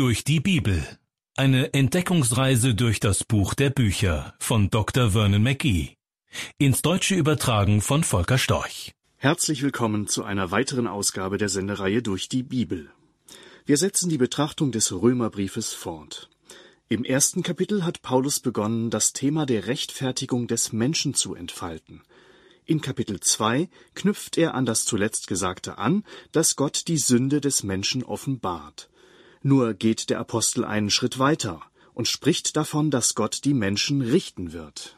Durch die Bibel. Eine Entdeckungsreise durch das Buch der Bücher von Dr. Vernon McGee. Ins Deutsche übertragen von Volker Storch. Herzlich willkommen zu einer weiteren Ausgabe der Sendereihe Durch die Bibel. Wir setzen die Betrachtung des Römerbriefes fort. Im ersten Kapitel hat Paulus begonnen, das Thema der Rechtfertigung des Menschen zu entfalten. In Kapitel 2 knüpft er an das zuletzt Gesagte an, dass Gott die Sünde des Menschen offenbart. Nur geht der Apostel einen Schritt weiter und spricht davon, dass Gott die Menschen richten wird.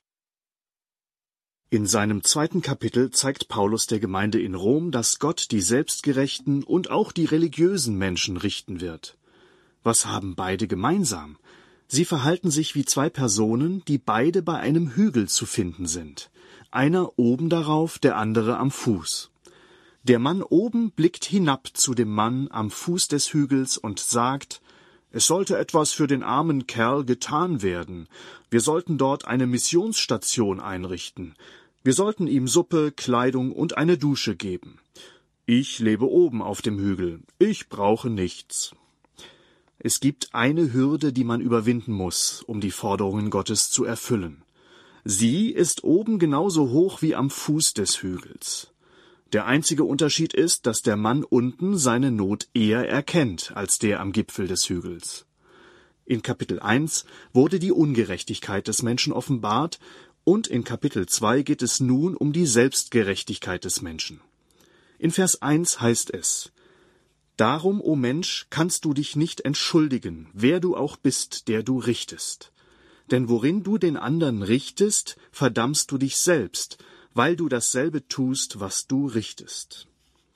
In seinem zweiten Kapitel zeigt Paulus der Gemeinde in Rom, dass Gott die selbstgerechten und auch die religiösen Menschen richten wird. Was haben beide gemeinsam? Sie verhalten sich wie zwei Personen, die beide bei einem Hügel zu finden sind. Einer oben darauf, der andere am Fuß. Der Mann oben blickt hinab zu dem Mann am Fuß des Hügels und sagt: Es sollte etwas für den armen Kerl getan werden. Wir sollten dort eine Missionsstation einrichten. Wir sollten ihm Suppe, Kleidung und eine Dusche geben. Ich lebe oben auf dem Hügel. Ich brauche nichts. Es gibt eine Hürde, die man überwinden muss, um die Forderungen Gottes zu erfüllen. Sie ist oben genauso hoch wie am Fuß des Hügels. Der einzige Unterschied ist, dass der Mann unten seine Not eher erkennt als der am Gipfel des Hügels. In Kapitel 1 wurde die Ungerechtigkeit des Menschen offenbart und in Kapitel 2 geht es nun um die Selbstgerechtigkeit des Menschen. In Vers 1 heißt es: Darum, o Mensch, kannst du dich nicht entschuldigen, wer du auch bist, der du richtest. Denn worin du den anderen richtest, verdammst du dich selbst, weil du dasselbe tust, was du richtest.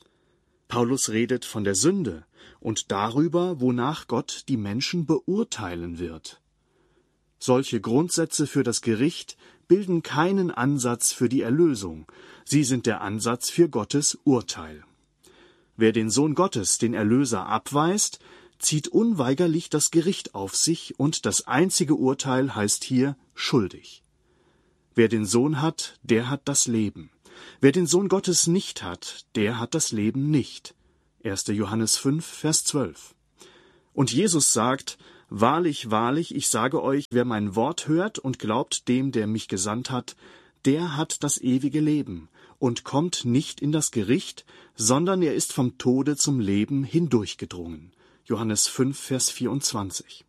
Paulus redet von der Sünde und darüber, wonach Gott die Menschen beurteilen wird. Solche Grundsätze für das Gericht bilden keinen Ansatz für die Erlösung, sie sind der Ansatz für Gottes Urteil. Wer den Sohn Gottes, den Erlöser, abweist, zieht unweigerlich das Gericht auf sich, und das einzige Urteil heißt hier schuldig. Wer den Sohn hat, der hat das Leben. Wer den Sohn Gottes nicht hat, der hat das Leben nicht. 1. Johannes 5, Vers 12. Und Jesus sagt: Wahrlich, wahrlich, ich sage euch, wer mein Wort hört und glaubt dem, der mich gesandt hat, der hat das ewige Leben und kommt nicht in das Gericht, sondern er ist vom Tode zum Leben hindurchgedrungen. Johannes 5, Vers 24.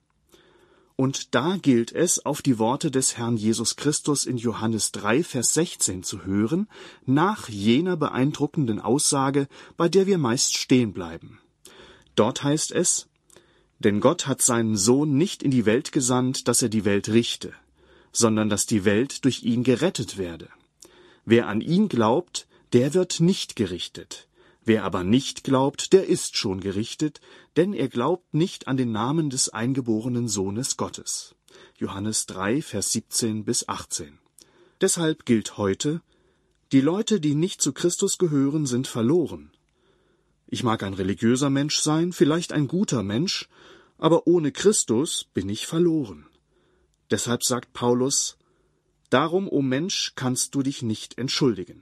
Und da gilt es, auf die Worte des Herrn Jesus Christus in Johannes 3, Vers 16 zu hören, nach jener beeindruckenden Aussage, bei der wir meist stehen bleiben. Dort heißt es: Denn Gott hat seinen Sohn nicht in die Welt gesandt, dass er die Welt richte, sondern dass die Welt durch ihn gerettet werde. Wer an ihn glaubt, der wird nicht gerichtet. Wer aber nicht glaubt, der ist schon gerichtet, denn er glaubt nicht an den Namen des eingeborenen Sohnes Gottes. Johannes 3, Vers 17 bis 18. Deshalb gilt heute: Die Leute, die nicht zu Christus gehören, sind verloren. Ich mag ein religiöser Mensch sein, vielleicht ein guter Mensch, aber ohne Christus bin ich verloren. Deshalb sagt Paulus: Darum, o Mensch, kannst du dich nicht entschuldigen.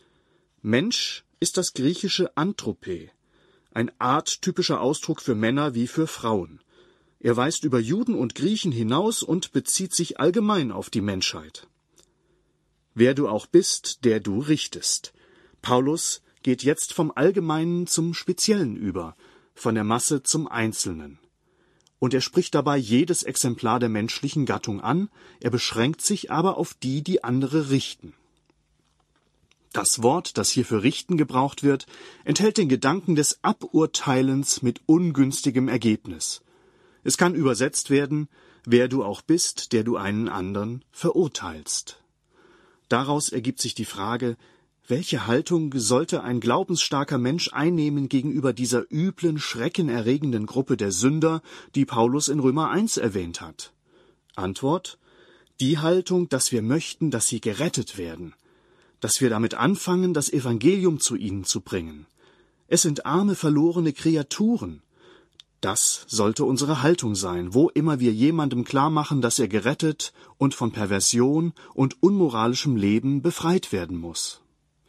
Mensch ist das griechische Anthrope, ein arttypischer Ausdruck für Männer wie für Frauen. Er weist über Juden und Griechen hinaus und bezieht sich allgemein auf die Menschheit. Wer du auch bist, der du richtest. Paulus geht jetzt vom Allgemeinen zum Speziellen über, von der Masse zum Einzelnen. Und er spricht dabei jedes Exemplar der menschlichen Gattung an, er beschränkt sich aber auf die, die andere richten. Das Wort, das hier für richten gebraucht wird, enthält den Gedanken des Aburteilens mit ungünstigem Ergebnis. Es kann übersetzt werden: Wer du auch bist, der du einen anderen verurteilst. Daraus ergibt sich die Frage: Welche Haltung sollte ein glaubensstarker Mensch einnehmen gegenüber dieser üblen, schreckenerregenden Gruppe der Sünder, die Paulus in Römer 1 erwähnt hat? Antwort: Die Haltung, dass wir möchten, dass sie gerettet werden, dass wir damit anfangen, das Evangelium zu ihnen zu bringen. Es sind arme, verlorene Kreaturen. Das sollte unsere Haltung sein, wo immer wir jemandem klarmachen, dass er gerettet und von Perversion und unmoralischem Leben befreit werden muss.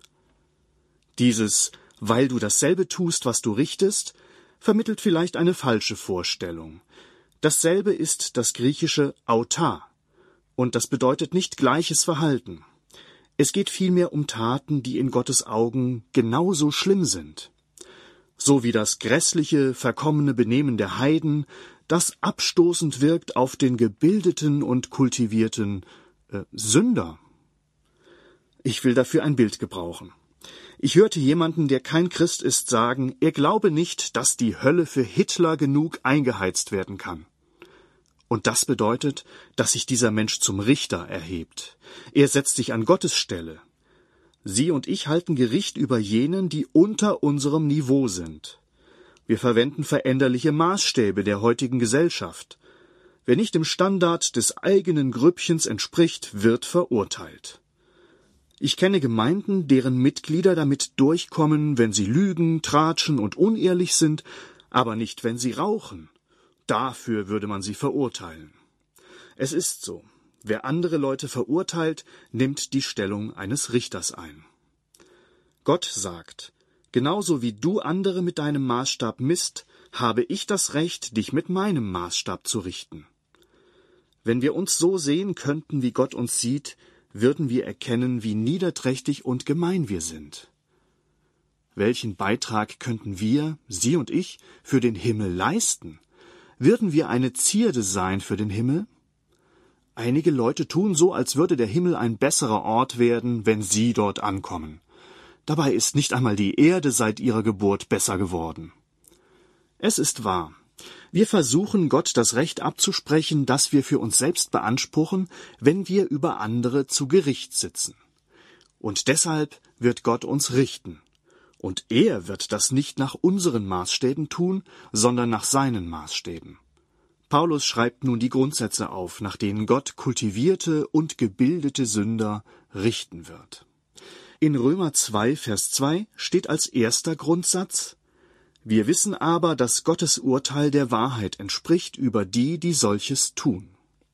Dieses »weil du dasselbe tust, was du richtest«, vermittelt vielleicht eine falsche Vorstellung. Dasselbe ist das griechische auta, und das bedeutet nicht gleiches Verhalten. Es geht vielmehr um Taten, die in Gottes Augen genauso schlimm sind. So wie das grässliche, verkommene Benehmen der Heiden, das abstoßend wirkt auf den gebildeten und kultivierten Sünder. Ich will dafür ein Bild gebrauchen. Ich hörte jemanden, der kein Christ ist, sagen, er glaube nicht, dass die Hölle für Hitler genug eingeheizt werden kann. Und das bedeutet, dass sich dieser Mensch zum Richter erhebt. Er setzt sich an Gottes Stelle. Sie und ich halten Gericht über jenen, die unter unserem Niveau sind. Wir verwenden veränderliche Maßstäbe der heutigen Gesellschaft. Wer nicht dem Standard des eigenen Grüppchens entspricht, wird verurteilt. Ich kenne Gemeinden, deren Mitglieder damit durchkommen, wenn sie lügen, tratschen und unehrlich sind, aber nicht, wenn sie rauchen. Dafür würde man sie verurteilen. Es ist so, wer andere Leute verurteilt, nimmt die Stellung eines Richters ein. Gott sagt, genauso wie du andere mit deinem Maßstab misst, habe ich das Recht, dich mit meinem Maßstab zu richten. Wenn wir uns so sehen könnten, wie Gott uns sieht, würden wir erkennen, wie niederträchtig und gemein wir sind. Welchen Beitrag könnten wir, Sie und ich, für den Himmel leisten? Würden wir eine Zierde sein für den Himmel? Einige Leute tun so, als würde der Himmel ein besserer Ort werden, wenn sie dort ankommen. Dabei ist nicht einmal die Erde seit ihrer Geburt besser geworden. Es ist wahr. Wir versuchen, Gott das Recht abzusprechen, das wir für uns selbst beanspruchen, wenn wir über andere zu Gericht sitzen. Und deshalb wird Gott uns richten. Und er wird das nicht nach unseren Maßstäben tun, sondern nach seinen Maßstäben. Paulus schreibt nun die Grundsätze auf, nach denen Gott kultivierte und gebildete Sünder richten wird. In Römer 2, Vers 2 steht als erster Grundsatz: Wir wissen aber, dass Gottes Urteil der Wahrheit entspricht über die, die solches tun.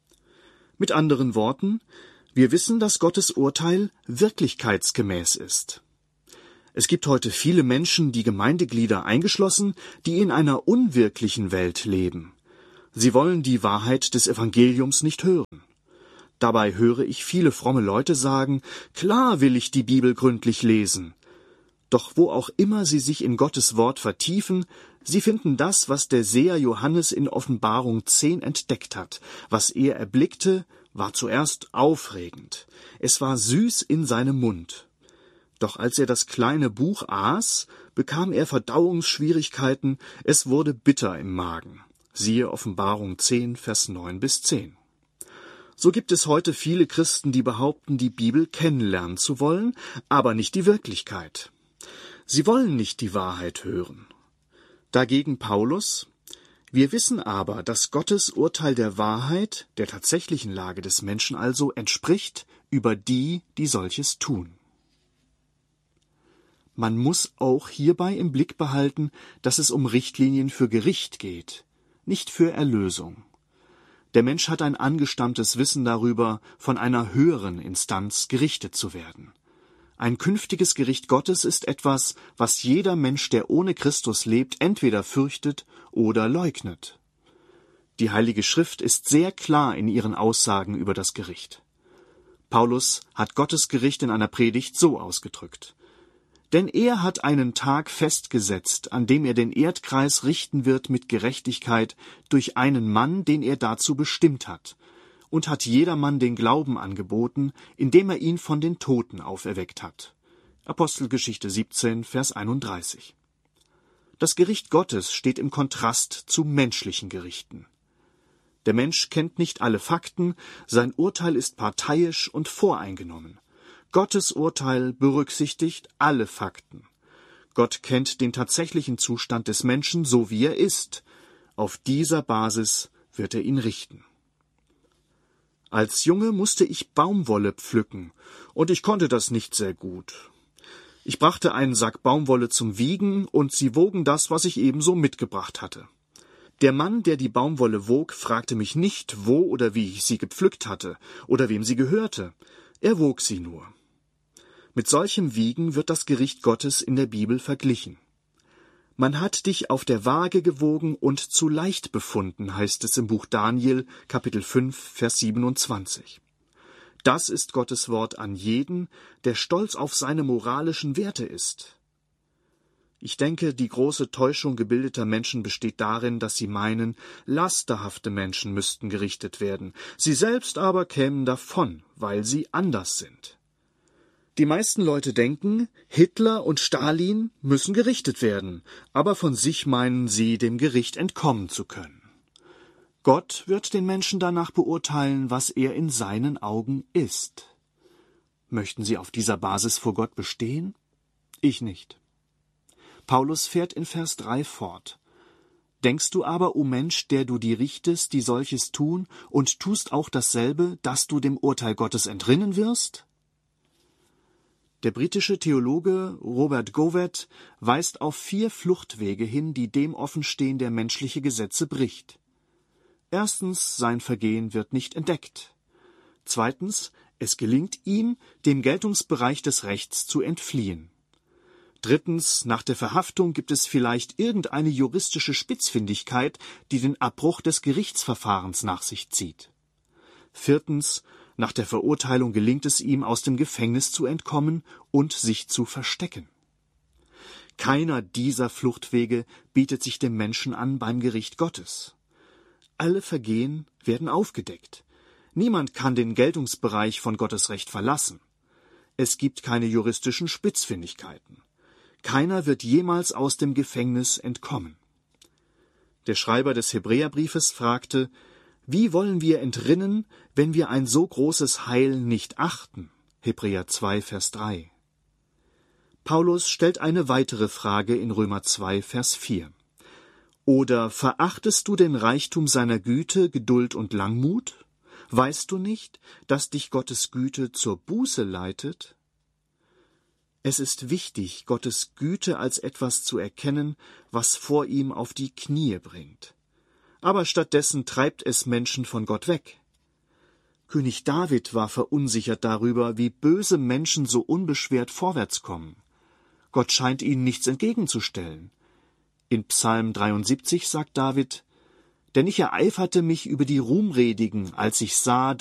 Mit anderen Worten, wir wissen, dass Gottes Urteil wirklichkeitsgemäß ist. Es gibt heute viele Menschen, die Gemeindeglieder eingeschlossen, die in einer unwirklichen Welt leben. Sie wollen die Wahrheit des Evangeliums nicht hören. Dabei höre ich viele fromme Leute sagen, klar will ich die Bibel gründlich lesen. Doch wo auch immer sie sich in Gottes Wort vertiefen, sie finden das, was der Seher Johannes in Offenbarung 10 entdeckt hat. Was er erblickte, war zuerst aufregend. Es war süß in seinem Mund. Doch als er das kleine Buch aß, bekam er Verdauungsschwierigkeiten, es wurde bitter im Magen. Siehe Offenbarung 10, Vers 9 bis 10. So gibt es heute viele Christen, die behaupten, die Bibel kennenlernen zu wollen, aber nicht die Wirklichkeit. Sie wollen nicht die Wahrheit hören. Dagegen Paulus: Wir wissen aber, dass Gottes Urteil der Wahrheit, der tatsächlichen Lage des Menschen also, entspricht über die, die solches tun. Man muss auch hierbei im Blick behalten, dass es um Richtlinien für Gericht geht, nicht für Erlösung. Der Mensch hat ein angestammtes Wissen darüber, von einer höheren Instanz gerichtet zu werden. Ein künftiges Gericht Gottes ist etwas, was jeder Mensch, der ohne Christus lebt, entweder fürchtet oder leugnet. Die Heilige Schrift ist sehr klar in ihren Aussagen über das Gericht. Paulus hat Gottes Gericht in einer Predigt so ausgedrückt: Denn er hat einen Tag festgesetzt, an dem er den Erdkreis richten wird mit Gerechtigkeit durch einen Mann, den er dazu bestimmt hat, und hat jedermann den Glauben angeboten, indem er ihn von den Toten auferweckt hat. Apostelgeschichte 17, Vers 31. Das Gericht Gottes steht im Kontrast zu menschlichen Gerichten. Der Mensch kennt nicht alle Fakten, sein Urteil ist parteiisch und voreingenommen. Gottes Urteil berücksichtigt alle Fakten. Gott kennt den tatsächlichen Zustand des Menschen, so wie er ist. Auf dieser Basis wird er ihn richten. Als Junge musste ich Baumwolle pflücken, und ich konnte das nicht sehr gut. Ich brachte einen Sack Baumwolle zum Wiegen, und sie wogen das, was ich ebenso mitgebracht hatte. Der Mann, der die Baumwolle wog, fragte mich nicht, wo oder wie ich sie gepflückt hatte oder wem sie gehörte. Er wog sie nur. Mit solchem Wiegen wird das Gericht Gottes in der Bibel verglichen. Man hat dich auf der Waage gewogen und zu leicht befunden, heißt es im Buch Daniel, Kapitel 5, Vers 27. Das ist Gottes Wort an jeden, der stolz auf seine moralischen Werte ist. Ich denke, die große Täuschung gebildeter Menschen besteht darin, dass sie meinen, lasterhafte Menschen müssten gerichtet werden, sie selbst aber kämen davon, weil sie anders sind. Die meisten Leute denken, Hitler und Stalin müssen gerichtet werden, aber von sich meinen sie, dem Gericht entkommen zu können. Gott wird den Menschen danach beurteilen, was er in seinen Augen ist. Möchten sie auf dieser Basis vor Gott bestehen? Ich nicht. Paulus fährt in Vers 3 fort. Denkst du aber, o Mensch, der du die richtest, die solches tun, und tust auch dasselbe, dass du dem Urteil Gottes entrinnen wirst? Der britische Theologe Robert Govett weist auf 4 Fluchtwege hin, die dem offenstehen, der menschliche Gesetze bricht. Erstens, sein Vergehen wird nicht entdeckt. Zweitens, es gelingt ihm, dem Geltungsbereich des Rechts zu entfliehen. Drittens, nach der Verhaftung gibt es vielleicht irgendeine juristische Spitzfindigkeit, die den Abbruch des Gerichtsverfahrens nach sich zieht. Viertens, nach der Verurteilung gelingt es ihm, aus dem Gefängnis zu entkommen und sich zu verstecken. Keiner dieser Fluchtwege bietet sich dem Menschen an beim Gericht Gottes. Alle Vergehen werden aufgedeckt. Niemand kann den Geltungsbereich von Gottes Recht verlassen. Es gibt keine juristischen Spitzfindigkeiten. Keiner wird jemals aus dem Gefängnis entkommen. Der Schreiber des Hebräerbriefes fragte, wie wollen wir entrinnen, wenn wir ein so großes Heil nicht achten? Hebräer 2, Vers 3. Paulus stellt eine weitere Frage in Römer 2, Vers 4. Oder verachtest du den Reichtum seiner Güte, Geduld und Langmut? Weißt du nicht, dass dich Gottes Güte zur Buße leitet? Es ist wichtig, Gottes Güte als etwas zu erkennen, was vor ihm auf die Knie bringt. Aber stattdessen treibt es Menschen von Gott weg. König David war verunsichert darüber, wie böse Menschen so unbeschwert vorwärts kommen. Gott scheint ihnen nichts entgegenzustellen. In Psalm 73 sagt David, »Denn ich ereiferte mich über die Ruhmredigen, als ich sah,